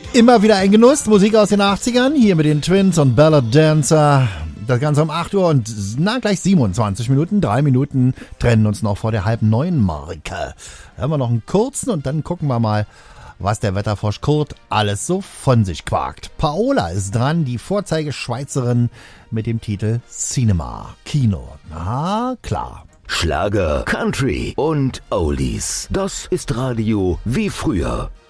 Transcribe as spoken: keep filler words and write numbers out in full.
Immer wieder ein Genuss, Musik aus den achtzigern, hier mit den Twins und Ballad Dancer. Das Ganze um acht Uhr und na gleich siebenundzwanzig Minuten, drei Minuten trennen uns noch vor der halb neun Marke. Da haben wir noch einen kurzen und dann gucken wir mal, was der Wetterfrosch Kurt alles so von sich quakt. Paola ist dran, die Vorzeigeschweizerin mit dem Titel Cinema, Kino. Na klar. Schlager, Country und Oldies. Das ist Radio wie früher.